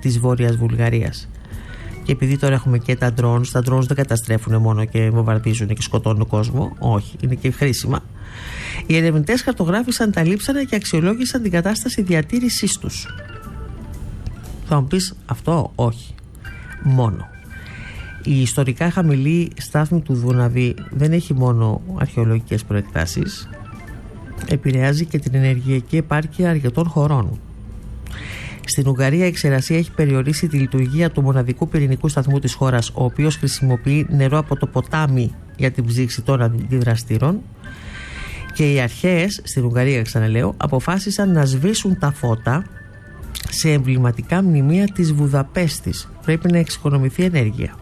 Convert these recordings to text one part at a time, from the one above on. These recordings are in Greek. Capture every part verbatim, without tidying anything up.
της Βόρειας Βουλγαρίας. Και επειδή τώρα έχουμε και τα drones, τα drones δεν καταστρέφουν μόνο και βομβαρδίζουν και σκοτώνουν κόσμο, όχι, είναι και χρήσιμα. Οι ερευνητές χαρτογράφησαν τα λείψανα και αξιολόγησαν την κατάσταση διατήρησής τους. Θα μου πεις αυτό, όχι, μόνο. Η ιστορικά χαμηλή στάθμη του Δούναβη δεν έχει μόνο αρχαιολογικές προεκτάσεις, επηρεάζει και την ενεργειακή επάρκεια αρκετών χωρών. Στην Ουγγαρία η ξηρασία έχει περιορίσει τη λειτουργία του μοναδικού πυρηνικού σταθμού της χώρας, ο οποίος χρησιμοποιεί νερό από το ποτάμι για την ψήξη των αντιδραστήρων, και οι αρχαίες στην Ουγγαρία, ξαναλέω, αποφάσισαν να σβήσουν τα φώτα σε εμβληματικά μνημεία της Βουδαπέστης. Πρέπει να εξοικονομηθεί ενέργεια.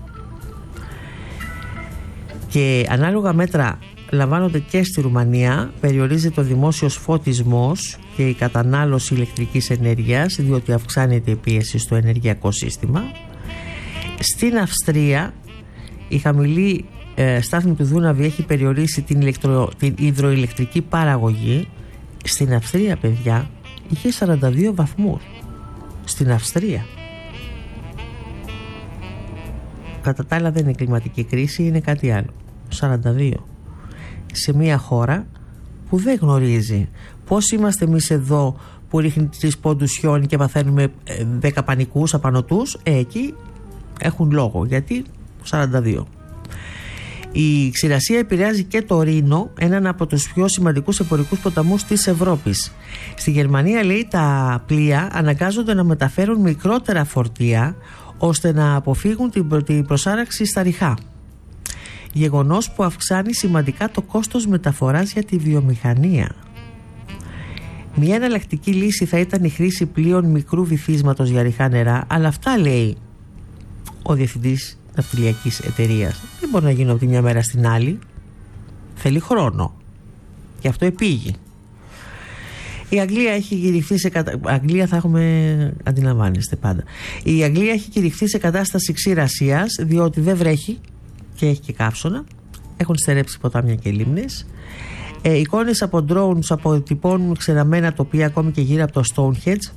Και ανάλογα μέτρα λαμβάνονται και στη Ρουμανία. Περιορίζεται ο δημόσιος φωτισμός και η κατανάλωση ηλεκτρικής ενέργειας, διότι αυξάνεται η πίεση στο ενεργειακό σύστημα. Στην Αυστρία η χαμηλή ε, στάθμη του Δούναβη έχει περιορίσει την, ηλεκτρο, την υδροηλεκτρική παραγωγή. Στην Αυστρία, παιδιά, είχε σαράντα δύο βαθμούς. Στην Αυστρία. Κατά τα άλλα δεν είναι κλιματική κρίση, είναι κάτι άλλο. σαράντα δύο. Σε μια χώρα που δεν γνωρίζει. Πώς είμαστε εμείς εδώ που ρίχνει τρεις πόντους χιόνι και παθαίνουμε δέκα πανικούς απάνω τους? Ε, εκεί έχουν λόγο, γιατί σαράντα δύο. Η ξηρασία επηρεάζει και το Ρήνο, έναν από τους πιο σημαντικούς εμπορικούς ποταμούς της Ευρώπης. Στη Γερμανία, λέει, τα πλοία αναγκάζονται να μεταφέρουν μικρότερα φορτία ώστε να αποφύγουν την προσάραξη στα ριχά. Γεγονός που αυξάνει σημαντικά το κόστος μεταφοράς για τη βιομηχανία. Μια εναλλακτική λύση θα ήταν η χρήση πλοίων μικρού βυθίσματος για ριχά νερά, αλλά αυτά, λέει ο διευθυντής ναυτιλιακής εταιρείας, δεν μπορεί να γίνει από τη μια μέρα στην άλλη. Θέλει χρόνο. Και αυτό επήγει. Η Αγγλία έχει κηρυχθεί σε κατα... Αγγλία θα έχουμε, αντιλαμβάνεστε πάντα. Η Αγγλία έχει κηρυχθεί σε κατάσταση ξηρασίας, διότι δεν βρέχει και έχει και καύσωνα. Έχουν στερέψει ποτάμια και λίμνες. Ε, εικόνες από drones αποτυπώνουν ξεραμένα τοπία ακόμη και γύρω από το Stonehenge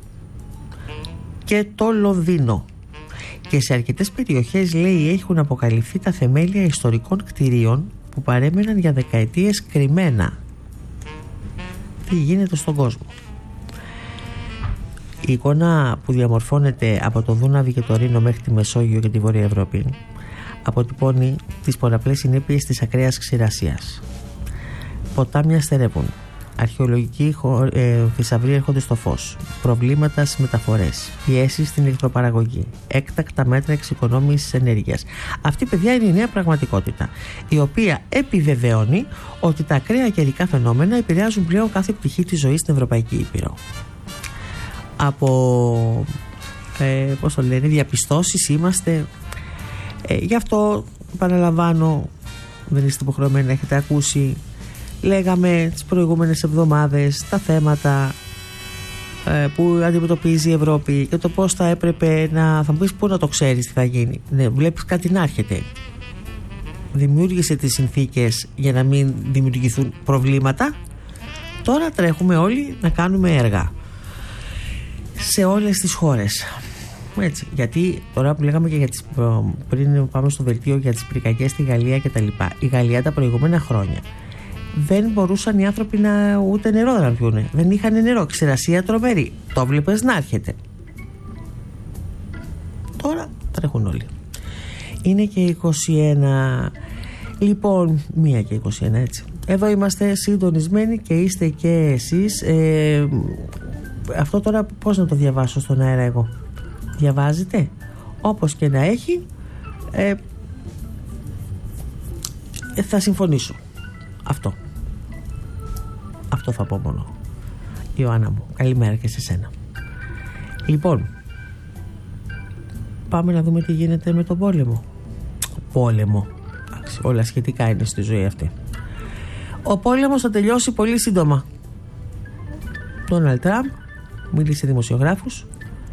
και το Λονδίνο. Και σε αρκετές περιοχές, λέει, έχουν αποκαλυφθεί τα θεμέλια ιστορικών κτηρίων που παρέμεναν για δεκαετίες κρυμμένα. Τι γίνεται στον κόσμο. Η εικόνα που διαμορφώνεται από το Δούναβι και το Ρήνο μέχρι τη Μεσόγειο και τη Βόρεια Ευρώπη αποτυπώνει τις πολλαπλές συνέπειες της ακραίας ξηρασίας. Ποτάμια στερεύουν. Αρχαιολογικοί ε, θησαυροί έρχονται στο φως. Προβλήματα στις μεταφορές. Πιέσεις στην ηλεκτροπαραγωγή. Έκτακτα μέτρα εξοικονόμησης ενέργειας. Αυτή, παιδιά, είναι η νέα πραγματικότητα, η οποία επιβεβαιώνει ότι τα ακραία καιρικά φαινόμενα επηρεάζουν πλέον κάθε πτυχή της ζωής στην Ευρωπαϊκή Ήπειρο. Από ε, πώς το λένε, διαπιστώσεις είμαστε. Ε, γι' αυτό επαναλαμβάνω, δεν είστε υποχρεωμένοι να έχετε ακούσει. Λέγαμε τις προηγούμενες εβδομάδες τα θέματα ε, που αντιμετωπίζει η Ευρώπη και το πώς θα έπρεπε να... Θα μου πεις, πού να το ξέρεις τι θα γίνει? Ναι, βλέπεις κάτι να έρχεται. Δημιούργησε τις συνθήκες για να μην δημιουργηθούν προβλήματα. Τώρα τρέχουμε όλοι να κάνουμε έργα σε όλες τις χώρες. Έτσι, γιατί τώρα που λέγαμε και για τις, πριν πάμε στο δελτίο για τις πυρκαγιές στη Γαλλία και τα λοιπά, η Γαλλία τα προηγούμενα χρόνια δεν μπορούσαν οι άνθρωποι να ούτε νερό να πιούνε. Δεν είχαν νερό, ξηρασία τρομερή. Το βλέπεις να έρχεται. Τώρα τρέχουν όλοι. Είναι και είκοσι ένα. Λοιπόν, μία και είκοσι ένα, έτσι. Εδώ είμαστε συντονισμένοι και είστε και εσείς. ε, Αυτό τώρα πώς να το διαβάσω στον αέρα εγώ? Διαβάζετε? Όπως και να έχει, ε, θα συμφωνήσω. Αυτό. Αυτό θα πω μόνο. Ιωάννα μου, καλημέρα και σε σένα. Λοιπόν, πάμε να δούμε τι γίνεται με τον πόλεμο. Πόλεμο. Όλα σχετικά είναι στη ζωή αυτή. Ο πόλεμος θα τελειώσει πολύ σύντομα. Ντόναλντ Τραμπ μίλησε σε δημοσιογράφους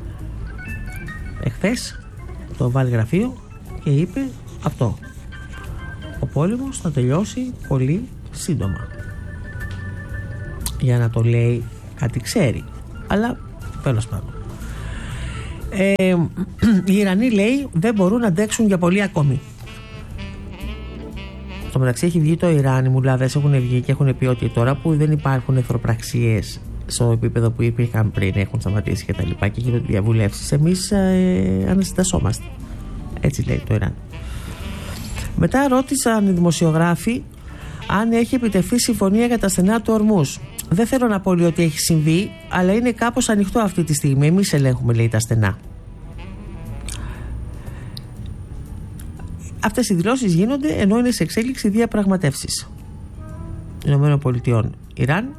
εχθές, το βάλει γραφείο και είπε αυτό: ο πόλεμος θα τελειώσει πολύ σύντομα. Για να το λέει κάτι ξέρει, αλλά τέλος πάντων. Ε, οι Ιρανοί, λέει, δεν μπορούν να αντέξουν για πολύ ακόμη. Στο μεταξύ έχει βγει το Ιράν, οι μουλάδες έχουν βγει και έχουν πει ότι τώρα που δεν υπάρχουν εχθροπραξίες στο επίπεδο που υπήρχαν πριν, έχουν σταματήσει και τα λοιπά και γίνονται διαβουλεύσεις, εμείς ε, ανασυντασσόμαστε. Έτσι λέει το Ιράν. Μετά ρώτησαν οι δημοσιογράφοι αν έχει επιτευχθεί συμφωνία για τα στενά του Ορμούζ. Δεν θέλω να πω ότι έχει συμβεί, αλλά είναι κάπως ανοιχτό αυτή τη στιγμή. Εμείς ελέγχουμε, λέει, τα στενά. Αυτές οι δηλώσεις γίνονται ενώ είναι σε εξέλιξη διαπραγματεύσεις Ηνωμένων Πολιτειών Ιράν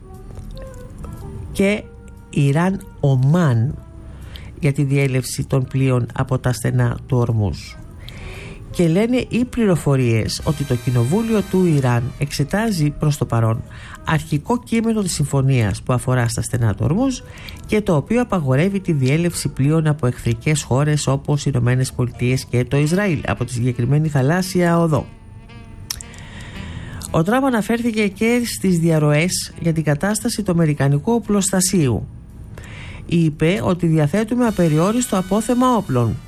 και Ιράν-Ομάν για τη διέλευση των πλοίων από τα στενά του Ορμούζ. Και λένε οι πληροφορίες ότι το Κοινοβούλιο του Ιράν εξετάζει προς το παρόν αρχικό κείμενο της συμφωνίας που αφορά στα στενά του Ορμούζ και το οποίο απαγορεύει τη διέλευση πλοίων από εχθρικές χώρες όπως οι Ηνωμένες Πολιτείες και το Ισραήλ από τη συγκεκριμένη θαλάσσια οδό. Ο Τραμπ αναφέρθηκε και στις διαρροές για την κατάσταση του αμερικανικού οπλοστασίου. Είπε ότι διαθέτουμε απεριόριστο απόθεμα όπλων.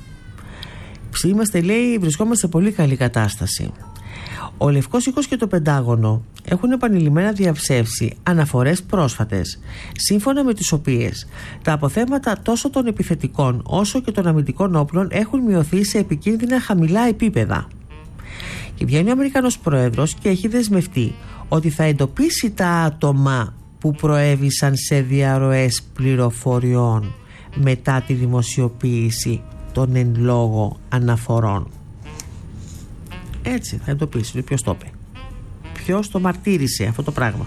Είμαστε, λέει, βρισκόμαστε σε πολύ καλή κατάσταση. Ο Λευκός Οίκος και το Πεντάγωνο έχουν επανειλημμένα διαψεύσει αναφορές πρόσφατες, σύμφωνα με τις οποίες τα αποθέματα τόσο των επιθετικών όσο και των αμυντικών όπλων έχουν μειωθεί σε επικίνδυνα χαμηλά επίπεδα. Και βγαίνει ο Αμερικανός Πρόεδρος και έχει δεσμευτεί ότι θα εντοπίσει τα άτομα που προέβησαν σε διαρροές πληροφοριών μετά τη δημοσιοποίηση των εν λόγω αναφορών. Έτσι θα εντοπίσει ποιος το είπε, ποιος το μαρτύρησε αυτό το πράγμα.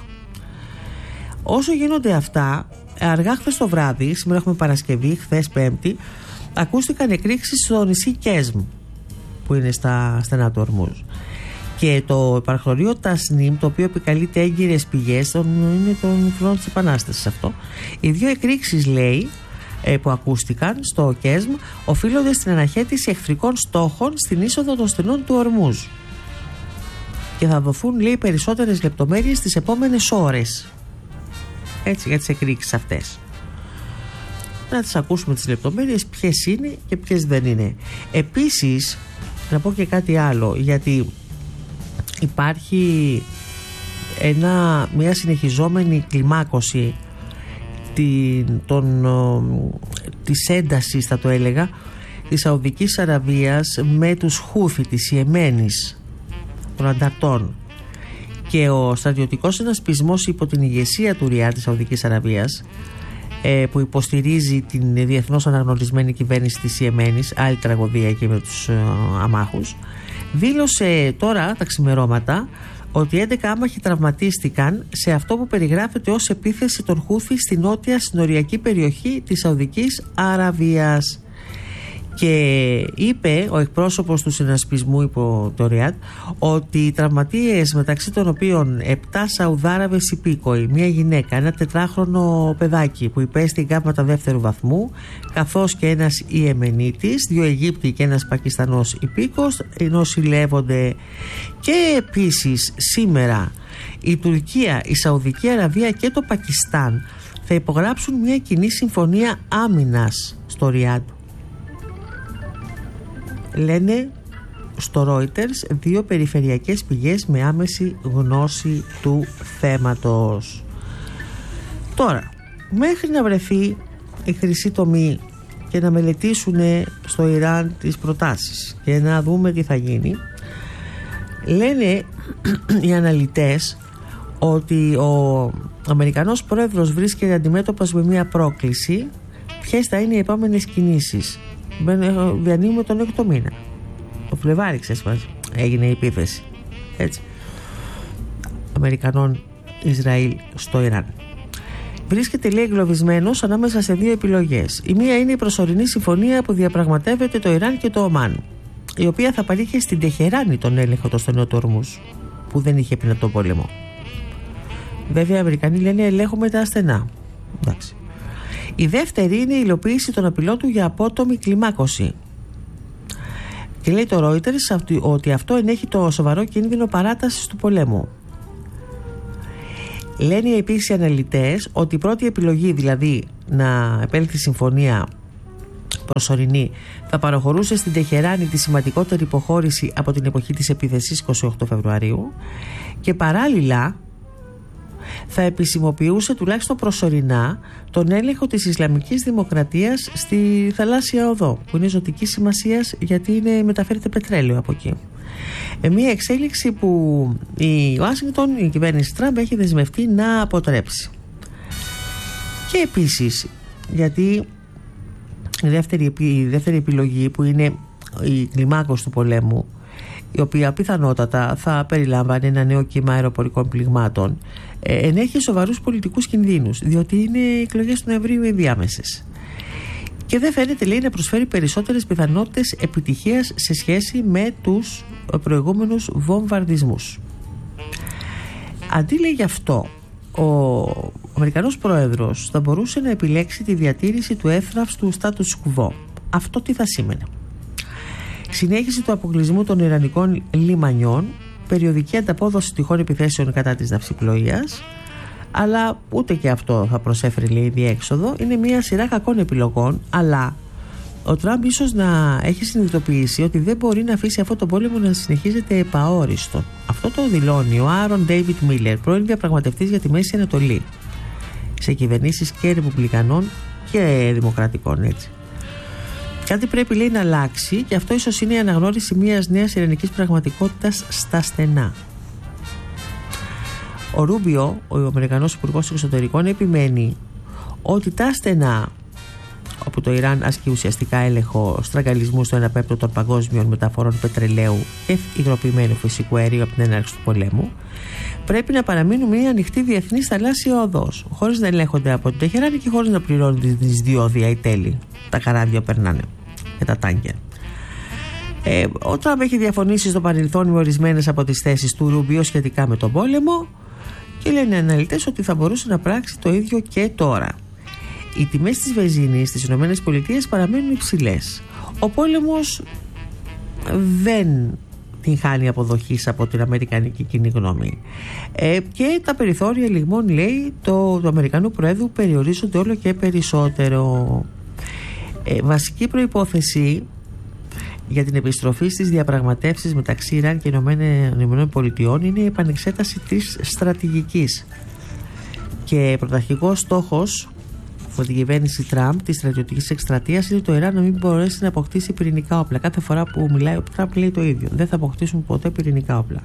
Όσο γίνονται αυτά, αργά χθες το βράδυ, σήμερα έχουμε Παρασκευή, χθες Πέμπτη, ακούστηκαν εκρήξεις στο νησί Κέσμ που είναι στα στενά του Ορμούζ. Και το υπαρχολείο Τασνίμ, το οποίο επικαλείται έγκυρες πηγές, είναι των χρόνων της Επανάστασης αυτό. Οι δύο εκρήξεις, λέει, που ακούστηκαν στο Κέσμ οφείλονται στην αναχέτηση εχθρικών στόχων στην είσοδο των στενών του Ορμούζ. Και θα δοθούν, λέει, περισσότερες λεπτομέρειες τις επόμενες ώρες. Έτσι, για τις εκρήξεις αυτές. Να τις ακούσουμε τις λεπτομέρειες, ποιες είναι και ποιες δεν είναι. Επίσης, να πω και κάτι άλλο, γιατί υπάρχει ένα, μια συνεχιζόμενη κλιμάκωση την, τον, της έντασης, θα το έλεγα, της Σαουδικής Αραβίας με τους Χούθι της Ιεμένης, των ανταρτών, και ο στρατιωτικός συνασπισμός υπό την ηγεσία του Ριάντ της Σαουδικής Αραβίας, ε, που υποστηρίζει την διεθνώς αναγνωρισμένη κυβέρνηση της Ιεμένης, άλλη τραγωδία εκεί με τους ε, αμάχους, δήλωσε τώρα τα ξημερώματα ότι έντεκα άμαχοι τραυματίστηκαν σε αυτό που περιγράφεται ως επίθεση των Χούθι στη νότια συνοριακή περιοχή της Σαουδικής Αραβίας. Και είπε ο εκπρόσωπος του συνασπισμού υπό το Ριάντ ότι οι τραυματίες, μεταξύ των οποίων επτά Σαουδάραβες υπήκοοι, μια γυναίκα, ένα τετράχρονο παιδάκι που υπέστη εγκάμματα δεύτερου βαθμού, καθώς και ένας Ιεμενίτης, δύο Αιγύπτιοι και ένας Πακιστανός υπήκος, νοσηλεύονται. Και επίσης σήμερα η Τουρκία, η Σαουδική Αραβία και το Πακιστάν θα υπογράψουν μια κοινή συμφωνία άμυνας στο Ριάντ. Λένε στο Reuters δύο περιφερειακές πηγές με άμεση γνώση του θέματος. Τώρα, μέχρι να βρεθεί η χρυσή τομή και να μελετήσουν στο Ιράν τις προτάσεις και να δούμε τι θα γίνει, λένε οι αναλυτές ότι ο Αμερικανός πρόεδρος βρίσκεται αντιμέτωπος με μια πρόκληση. Ποιες θα είναι οι επόμενες κινήσεις? Διανύουμε τον έκτο μήνα. Το Φλεβάρι, ξέρεις, έγινε η επίθεση, έτσι, Αμερικανών Ισραήλ στο Ιράν. Βρίσκεται, λέει, εγκλωβισμένος ανάμεσα σε δύο επιλογές. Η μία είναι η προσωρινή συμφωνία που διαπραγματεύεται το Ιράν και το Ομάν, η οποία θα παρήχε στην Τεχεράνη τον έλεγχο των στενών του Ορμούζ, που δεν είχε πριν από τον πόλεμο. Βέβαια οι Αμερικανοί λένε ελέγχουμε τα στενά. Εντάξει. Η δεύτερη είναι η υλοποίηση των απειλών του για απότομη κλιμάκωση. Και λέει το Reuters ότι αυτό ενέχει το σοβαρό κίνδυνο παράτασης του πολέμου. Λένε επίσης οι αναλυτές ότι η πρώτη επιλογή, δηλαδή να επέλθει συμφωνία προσωρινή, θα παραχωρούσε στην Τεχεράνη τη σημαντικότερη υποχώρηση από την εποχή της επίθεσης εικοστή όγδοη Φεβρουαρίου και παράλληλα θα επισημοποιούσε τουλάχιστον προσωρινά τον έλεγχο της Ισλαμικής Δημοκρατίας στη θαλάσσια οδό, που είναι ζωτική σημασίας γιατί είναι, μεταφέρεται πετρέλαιο από εκεί. Ε, μια εξέλιξη που η Ουάσιγκτον, η κυβέρνηση Τραμπ, έχει δεσμευτεί να αποτρέψει. Και επίσης γιατί η δεύτερη, η δεύτερη επιλογή, που είναι η κλιμάκωση του πολέμου, η οποία πιθανότατα θα περιλάμβανε ένα νέο κύμα αεροπορικών πληγμάτων, ε, ενέχει σοβαρούς πολιτικούς κινδύνους, διότι είναι οι εκλογές του Νοεμβρίου οι διάμεσες. Και δεν φαίνεται, λέει, να προσφέρει περισσότερες πιθανότητες επιτυχίας σε σχέση με τους προηγούμενους βομβαρδισμούς. Αντί, λέει, γι' αυτό, ο Αμερικανός πρόεδρος θα μπορούσε να επιλέξει τη διατήρηση του εύθραυστου status quo. Αυτό τι θα σήμαινε? Συνέχιση του αποκλεισμού των ιρανικών λιμανιών, περιοδική ανταπόδοση τυχόν επιθέσεων κατά της ναυσιπλοείας, αλλά ούτε και αυτό θα προσέφερε, λέει, διέξοδο. Είναι μια σειρά κακών επιλογών, αλλά ο Τραμπ ίσως να έχει συνειδητοποιήσει ότι δεν μπορεί να αφήσει αυτό το πόλεμο να συνεχίζεται επαόριστον. Αυτό το δηλώνει ο Άρον Ντέιβιτ Μίλερ, πρώην διαπραγματευτής για τη Μέση Ανατολή, σε κυβερνήσεις και ρεπουμπλικανών και δημοκρατικών, έτσι. Κάτι πρέπει, λέει, να αλλάξει, και αυτό ίσως είναι η αναγνώριση μιας νέας ιρανικής πραγματικότητας στα στενά. Ο Ρούμπιο, ο Αμερικανός Υπουργός Εξωτερικών, επιμένει ότι τα στενά, όπου το Ιράν ασκεί ουσιαστικά έλεγχο στραγγαλισμού στο ένα πέμπτο των παγκόσμιων μεταφορών πετρελαίου και υγροποιημένου φυσικού αερίου από την έναρξη του πολέμου, πρέπει να παραμείνουν μια ανοιχτή διεθνή θαλάσσια οδός, χωρίς να ελέγχονται από την Τεχεράνη και χωρίς να πληρώνουν τις διόδια ή τέλη. Τα καράβια περνάνε και τα τάγκερ. Ε, ο Τραμπ έχει διαφωνήσει στο παρελθόν με ορισμένες από τις θέσεις του Ρούμπιο σχετικά με τον πόλεμο και λένε οι αναλυτές ότι θα μπορούσε να πράξει το ίδιο και τώρα. Οι τιμές της βενζίνης στις ΗΠΑ παραμένουν υψηλές. Ο πόλεμος δεν την χάνει αποδοχής από την αμερικανική κοινή γνώμη. Ε, και τα περιθώρια λιγμών, λέει, το, του Αμερικανού Προέδρου περιορίζονται όλο και περισσότερο. Ε, βασική προϋπόθεση για την επιστροφή στις διαπραγματεύσεις μεταξύ Ιράν και ΗΠΑ είναι η επανεξέταση της στρατηγικής. Και πρωταρχικός στόχος από την κυβέρνηση Τραμπ της στρατιωτικής εκστρατείας είναι το Ιράν να μην μπορέσει να αποκτήσει πυρηνικά όπλα. Κάθε φορά που μιλάει ο Τραμπ λέει το ίδιο. Δεν θα αποκτήσουν ποτέ πυρηνικά όπλα.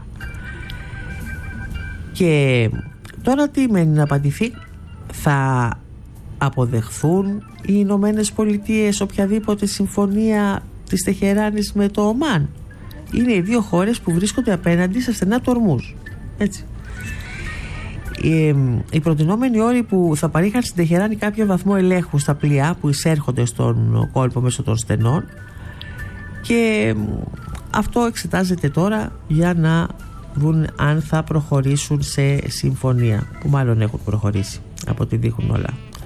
Και τώρα τι μένει να απαντηθεί? Θα αποδεχθούν οι Ηνωμένες Πολιτείες οποιαδήποτε συμφωνία της Τεχεράνης με το Ομάν? Είναι οι δύο χώρες που βρίσκονται απέναντι σε στενά του ορμούς. Έτσι. Οι, οι προτινόμενοι όροι που θα παρήχαν στην Τεχεράνη κάποιο βαθμό ελέγχου στα πλοία που εισέρχονται στον κόλπο μέσω των στενών, και αυτό εξετάζεται τώρα για να δουν αν θα προχωρήσουν σε συμφωνία, που μάλλον έχουν προχωρήσει από ό,τι δείχνουν όλα.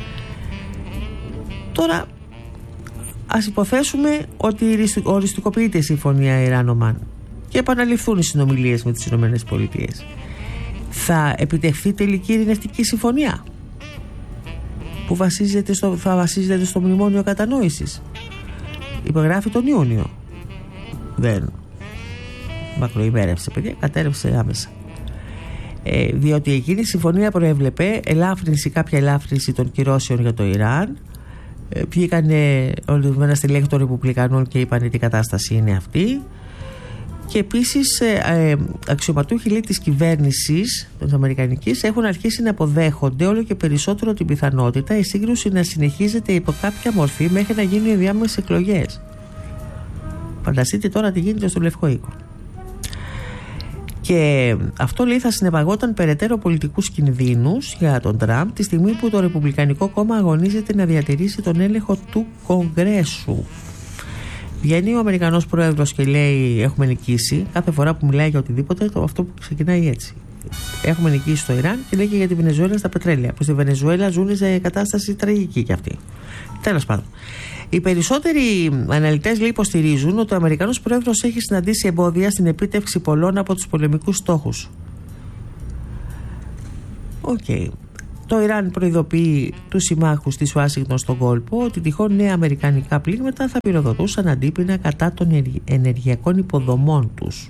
Τώρα ας υποθέσουμε ότι οριστικοποιείται η συμφωνία Ιράν-Ομάν και επαναληφθούν οι συνομιλίες με τις Ηνωμένες Πολιτείες. Θα επιτευχθεί τελική ειρηνευτική συμφωνία που βασίζεται στο, θα βασίζεται στο μνημόνιο κατανόησης? Υπογράφει τον Ιούνιο. Δεν μακροημέρευσε, παιδιά, κατέρευσε άμεσα. Ε, διότι εκείνη η συμφωνία προέβλεπε ελάφρυνση, κάποια ελάφρυνση των κυρώσεων για το Ιράν. Ε, βγήκανε ορισμένα στελέχη των Ρεπουμπλικανών και είπαν ότι η κατάσταση είναι αυτή. Και επίσης ε, ε, αξιωματούχοι, λέει, της κυβέρνησης της Αμερικανικής έχουν αρχίσει να αποδέχονται όλο και περισσότερο την πιθανότητα η σύγκρουση να συνεχίζεται υπό κάποια μορφή μέχρι να γίνουν οι διάμεσες εκλογές. Φανταστείτε τώρα τι γίνεται στο Λευκό Οίκο. Και αυτό, λέει, θα συνεπαγόταν περαιτέρω πολιτικούς κινδύνους για τον Τραμπ τη στιγμή που το Ρεπουμπλικανικό κόμμα αγωνίζεται να διατηρήσει τον έλεγχο του Κογκρέσου. Βγαίνει ο Αμερικανός Πρόεδρος και λέει έχουμε νικήσει. Κάθε φορά που μιλάει για οτιδήποτε, το, αυτό που ξεκινάει έτσι. Έχουμε νικήσει στο Ιράν και λέει και για τη Βενεζουέλα στα πετρέλαια. Που στη Βενεζουέλα ζουν σε κατάσταση τραγική κι αυτή. Τέλος πάντων. Οι περισσότεροι αναλυτές, λέει, υποστηρίζουν ότι ο Αμερικανός Πρόεδρος έχει συναντήσει εμπόδια στην επίτευξη πολλών από τους πολεμικούς στόχους. Οκ. Okay. Το Ιράν προειδοποιεί τους συμμάχους της Ουάσιγκτον στον κόλπο ότι τυχόν νέα αμερικανικά πλήγματα θα πυροδοτούσαν αντίπεινα κατά των ενεργειακών υποδομών τους.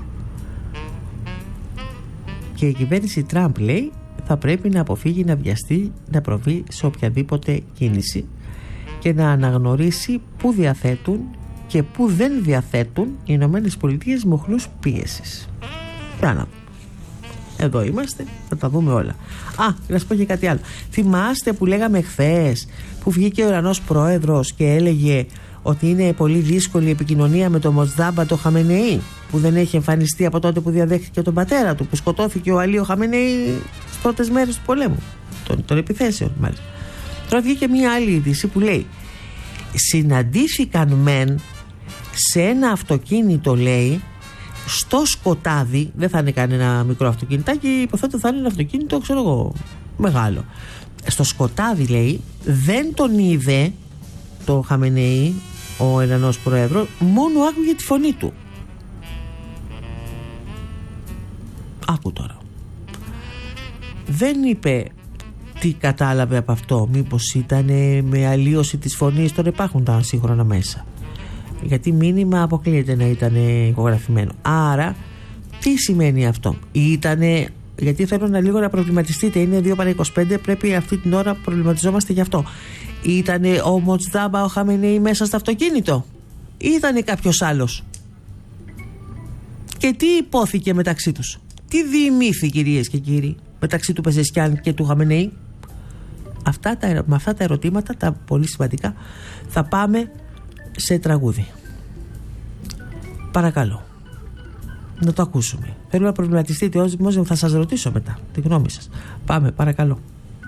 Και η κυβέρνηση Τραμπ λέει θα πρέπει να αποφύγει να βιαστεί να προβεί σε οποιαδήποτε κίνηση και να αναγνωρίσει που διαθέτουν και που δεν διαθέτουν οι Ηνωμένες Πολιτείες μοχλούς πίεσης. Για να δούμε. Εδώ είμαστε, θα τα δούμε όλα. Α, να σας πω και κάτι άλλο. Θυμάστε που λέγαμε χθες που βγήκε ο Ιρανός πρόεδρος και έλεγε ότι είναι πολύ δύσκολη η επικοινωνία με τον Μοτζάμπα το Χαμενεή, που δεν έχει εμφανιστεί από τότε που διαδέχθηκε τον πατέρα του, που σκοτώθηκε ο Αλή ο Χαμενεή στις πρώτες μέρες του πολέμου, των, των επιθέσεων μάλιστα. Τώρα βγήκε μια άλλη είδηση που λέει συναντήθηκαν μεν σε ένα αυτοκίνητο, λέει, στο σκοτάδι, δεν θα είναι κανένα μικρό αυτοκίνητάκι, υποθέτω θα είναι ένα αυτοκίνητο, ξέρω εγώ, μεγάλο. Στο σκοτάδι, λέει, δεν τον είδε το Χαμενεή, ο Ιρανός πρόεδρος, μόνο άκουγε τη φωνή του. Άκου τώρα. Δεν είπε τι κατάλαβε από αυτό, μήπως ήταν με αλλίωση της φωνής, τώρα υπάρχουν τα σύγχρονα μέσα. Γιατί μήνυμα αποκλείεται να ήταν ηχογραφημένο. Άρα, τι σημαίνει αυτό? Ήτανε, γιατί θέλω να λίγο να προβληματιστείτε, είναι δύο παρά είκοσι πέντε, πρέπει αυτή την ώρα προβληματιζόμαστε γι' αυτό. Ήτανε ο Μοτζάμπα ο Χαμενεή μέσα στο αυτοκίνητο? Ήτανε κάποιος άλλος? Και τι υπόθηκε μεταξύ τους? Τι διημήθη, κυρίες και κύριοι, μεταξύ του Πεζεσκιάν και του Χαμενεή? Αυτά τα, με αυτά τα ερωτήματα, τα πολύ σημαντικά, θα πάμε σε τραγούδι. Παρακαλώ να το ακούσουμε. Θέλω να προβληματιστείτε όσοι, θα σας ρωτήσω μετά τη γνώμη σας. Πάμε, παρακαλώ.